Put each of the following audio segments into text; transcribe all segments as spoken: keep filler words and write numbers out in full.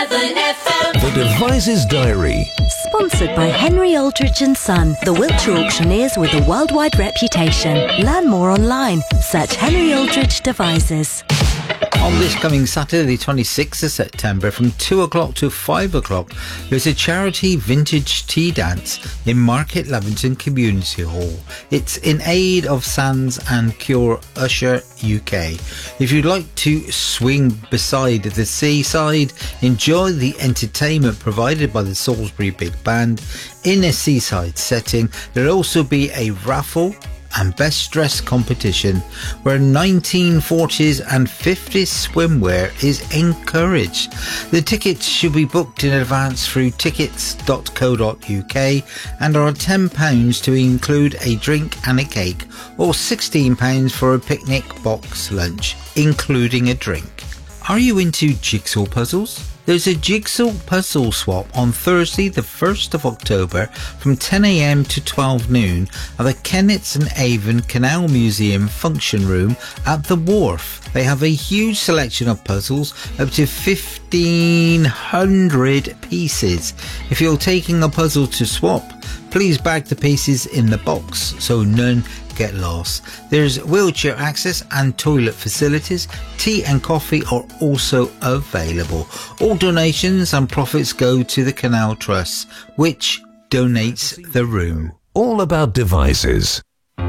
seven F M. The Devices Diary. Sponsored by Henry Aldrich and Son, the Wiltshire auctioneers with a worldwide reputation. Learn more online. Search Henry Aldrich Devices. On this coming Saturday, the twenty-sixth of September, from two o'clock to five o'clock, there's a charity vintage tea dance in Market Levington Community Hall. It's in aid of Sands and Cure Usher U K. If you'd like to swing beside the seaside, enjoy the entertainment provided by the Salisbury Big Band in a seaside setting, there'll also be a raffle and best dressed competition where nineteen forties and fifties swimwear is encouraged. The tickets should be booked in advance through tickets dot co dot U K and are ten pounds to include a drink and a cake, or sixteen pounds for a picnic box lunch, including a drink. Are you into jigsaw puzzles? There's a jigsaw puzzle swap on Thursday the first of October from ten a m to twelve noon at the Kennetts and Avon Canal Museum function room at the Wharf. They have a huge selection of puzzles, up to fifteen hundred pieces. If you're taking a puzzle to swap, please bag the pieces in the box so none get lost. There's wheelchair access and toilet facilities. Tea and coffee are also available. All donations and profits go to the Canal Trust, which donates the room. All about devices.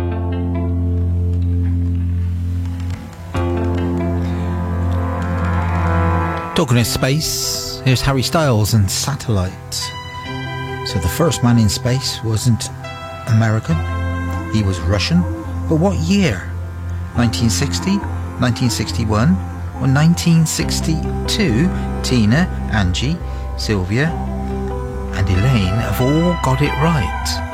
Talking of space, here's Harry Styles and Satellite. So the first man in space wasn't American, he was Russian. But what year? nineteen sixty, nineteen sixty-one, or nineteen sixty-two? Tina, Angie, Sylvia and Elaine have all got it right.